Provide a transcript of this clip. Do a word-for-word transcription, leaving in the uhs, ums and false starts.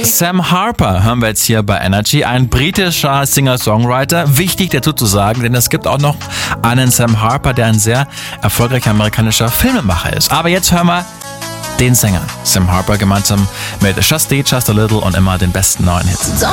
Sam Harper hören wir jetzt hier bei Energy, ein britischer Singer-Songwriter. Wichtig dazu zu sagen, denn es gibt auch noch einen Sam Harper, der ein sehr erfolgreicher amerikanischer Filmemacher ist. Aber jetzt hören wir den Sänger Sam Harper gemeinsam mit Just Eat, Just a Little und immer den besten neuen Hits.